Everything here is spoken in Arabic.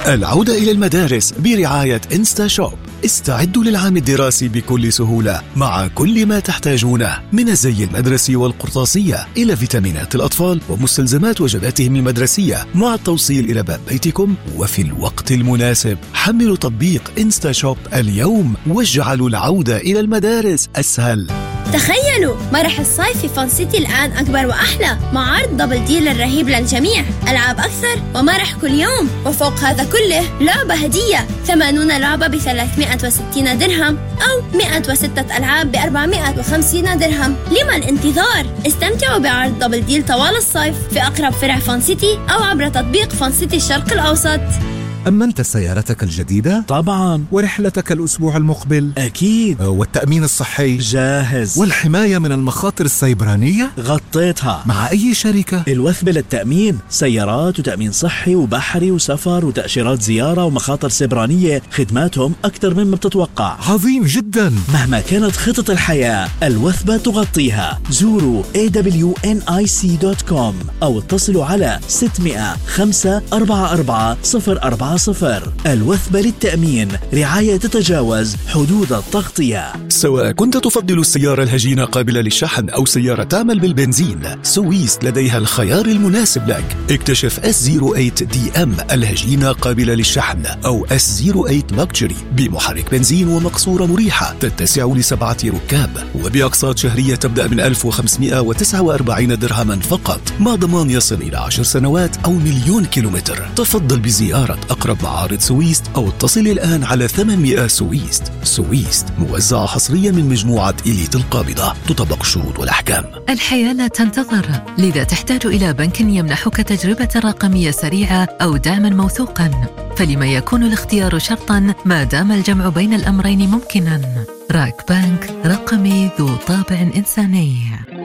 العودة إلى المدارس برعاية إنستا شوب. استعدوا للعام الدراسي بكل سهولة مع كل ما تحتاجونه من الزي المدرسي والقرطاسية إلى فيتامينات الأطفال ومستلزمات وجباتهم المدرسية مع التوصيل إلى باب بيتكم وفي الوقت المناسب. حملوا تطبيق إنستا شوب اليوم واجعلوا العودة إلى المدارس أسهل. تخيلوا مرح الصيف في فان سيتي الآن أكبر وأحلى مع عرض دبل ديل الرهيب للجميع. ألعاب أكثر ومرح كل يوم، وفوق هذا كله لعبة هدية 80 لعبة ب360 درهم أو 106 ألعاب ب450 درهم. لما الانتظار؟ استمتعوا بعرض دبل ديل طوال الصيف في أقرب فرع فان سيتي أو عبر تطبيق فان سيتي الشرق الأوسط. أمنت سيارتك الجديدة؟ طبعاً. ورحلتك الأسبوع المقبل؟ أكيد. والتأمين الصحي؟ جاهز. والحماية من المخاطر السيبرانية؟ غطيتها. مع أي شركة؟ الوثبة للتأمين، سيارات وتأمين صحي وبحري وسفر وتأشيرات زيارة ومخاطر سيبرانية. خدماتهم أكثر مما بتتوقع. عظيم جداً. مهما كانت خطط الحياة الوثبة تغطيها. زوروا awnic.com أو اتصلوا على 600-544-040. الوثبة للتأمين، رعاية تتجاوز حدود التغطية. سواء كنت تفضل السيارة الهجينة قابلة للشحن أو سيارة تعمل بالبنزين، سويس لديها الخيار المناسب لك. اكتشف S08DM الهجينة قابلة للشحن أو S08 Luxury بمحرك بنزين ومقصورة مريحة تتسع ل7 ركاب وبأقساط شهرية تبدأ من 1549 درهما فقط مع ضمان يصل إلى 10 سنوات أو 1,000,000 كيلومتر. تفضل بزيارة أقرب معارض سويست أو اتصل الآن على 800 سويست. سويست موزعة حصريا من مجموعة إليت القابضة، تطبق الشروط والأحكام. الحياة لا تنتظر، لذا تحتاج إلى بنك يمنحك تجربة رقمية سريعة أو دعما موثوقا. فلما يكون الاختيار شرطا ما دام الجمع بين الأمرين ممكنا؟ راك بنك رقمي ذو طابع إنساني.